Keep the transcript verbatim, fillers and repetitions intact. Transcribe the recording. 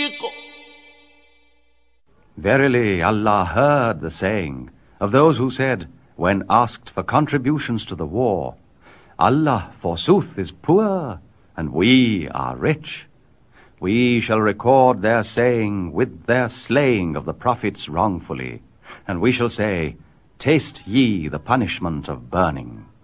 Verily, Allah heard the saying of those who said, when asked for contributions to the war, Allah, forsooth, is poor, and we are rich. We shall record their saying with their slaying of the prophets wrongfully, and we shall say, taste ye the punishment of burning.